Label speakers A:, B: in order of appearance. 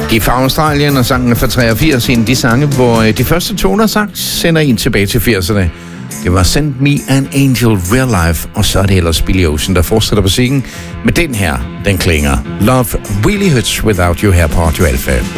A: De er fra Australien, og sangen er fra 83, en af de sange, hvor de første toner sagt sender en tilbage til 80'erne. Det var Send Me an Angel Real Life, og så er det ellers Billy Ocean, der fortsætter på musikken. Men den her, den klinger. Love Really Hurts Without You her på Radio Alpha.